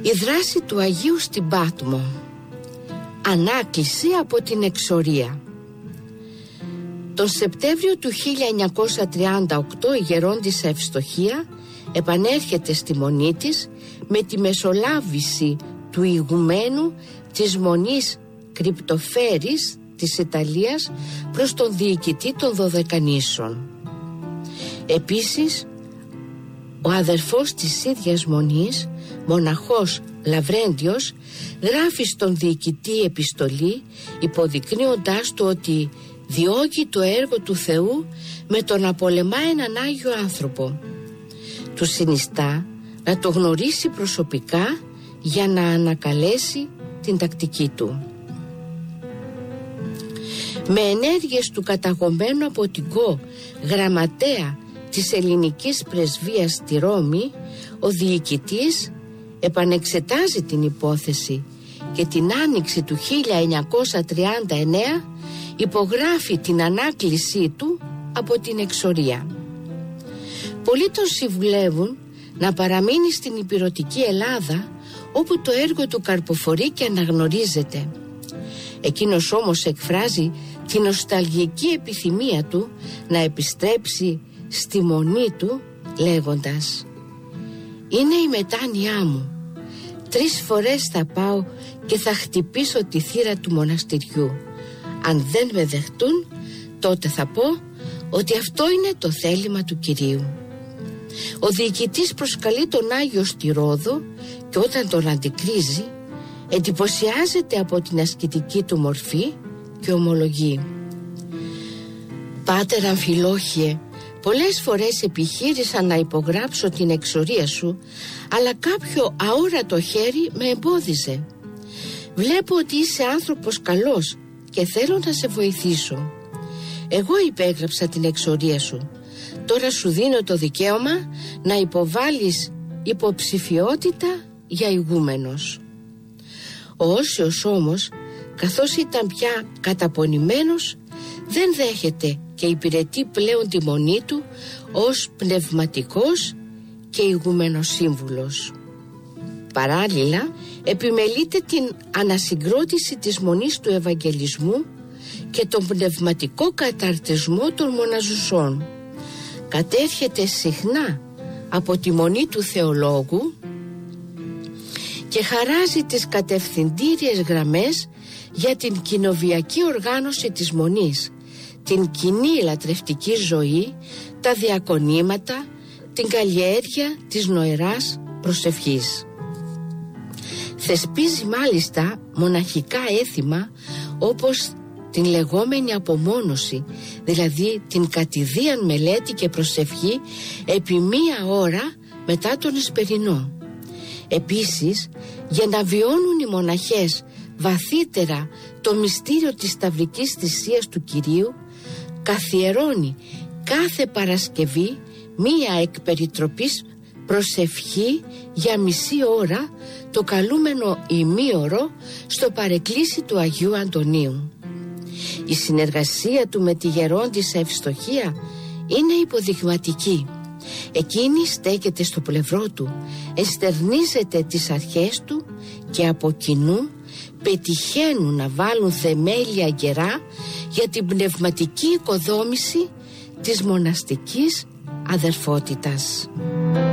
Η δράση του Αγίου στην Πάτμο. Ανάκληση από την εξορία. Τον Σεπτέμβριο του 1938 η γερόντισσα Ευστοχία επανέρχεται στη μονή της με τη μεσολάβηση του ηγουμένου της μονής Κρυπτοφέρης της Ιταλίας προς τον διοικητή των Δωδεκανήσων. Επίσης, ο αδερφός της ίδιας μονής, μοναχός Λαβρέντιος, γράφει στον διοικητή επιστολή υποδεικνύοντάς του ότι διώκει το έργο του Θεού με το να πολεμά έναν Άγιο άνθρωπο. Του συνιστά να το γνωρίσει προσωπικά για να ανακαλέσει την τακτική του. Με ενέργειες του καταγωμένου από την γραμματέα της ελληνικής πρεσβείας στη Ρώμη, ο διοικητής επανεξετάζει την υπόθεση και την άνοιξη του 1939 υπογράφει την ανάκλησή του από την εξορία. Πολλοί τον συμβουλεύουν να παραμείνει στην ηπειρωτική Ελλάδα, όπου το έργο του καρποφορεί και αναγνωρίζεται. Εκείνος όμως εκφράζει την νοσταλγική επιθυμία του να επιστρέψει στη μονή του λέγοντας: «Είναι η μετάνοιά μου. 3 φορές θα πάω και θα χτυπήσω τη θύρα του μοναστηριού. Αν δεν με δεχτούν, τότε θα πω ότι αυτό είναι το θέλημα του Κυρίου». Ο διοικητής προσκαλεί τον Άγιο στη Ρόδο και όταν τον αντικρίζει εντυπωσιάζεται από την ασκητική του μορφή και ομολογεί: «Πάτερ Αμφιλόχιε, πολλές φορές επιχείρησα να υπογράψω την εξορία σου, αλλά κάποιο αόρατο χέρι με εμπόδιζε. Βλέπω ότι είσαι άνθρωπος καλός και θέλω να σε βοηθήσω. Εγώ υπέγραψα την εξορία σου. Τώρα σου δίνω το δικαίωμα να υποβάλεις υποψηφιότητα για ηγούμενος». Ο Όσιος όμως, καθώς ήταν πια καταπονημένος, δεν δέχεται και υπηρετεί πλέον τη μονή του ως πνευματικός και ηγούμενος σύμβουλος. Παράλληλα, επιμελείται την ανασυγκρότηση της μονής του Ευαγγελισμού και τον πνευματικό καταρτισμό των μοναζουσών. Κατέρχεται συχνά από τη μονή του θεολόγου και χαράζει τις κατευθυντήριες γραμμές για την κοινοβιακή οργάνωση της μονής, την κοινή λατρευτική ζωή, τα διακονήματα, την καλλιέργεια της νοεράς προσευχής. Θεσπίζει μάλιστα μοναχικά έθιμα όπως την λεγόμενη απομόνωση, δηλαδή την κατηδίαν μελέτη και προσευχή επί 1 ώρα μετά τον εσπερινό. Επίσης, για να βιώνουν οι μοναχές βαθύτερα το μυστήριο της σταυρικής θυσίας του Κυρίου, καθιερώνει κάθε Παρασκευή 1 εκπεριτροπής προσευχή για μισή ώρα, το καλούμενο ημίωρο, στο παρεκκλήσι του Αγίου Αντωνίου. Η συνεργασία του με τη γερόντισσα Ευστοχία είναι υποδειγματική. Εκείνη στέκεται στο πλευρό του, εστερνίζεται τις αρχές του και από κοινού πετυχαίνουν να βάλουν θεμέλια γερά για την πνευματική οικοδόμηση της μοναστικής αδερφότητας.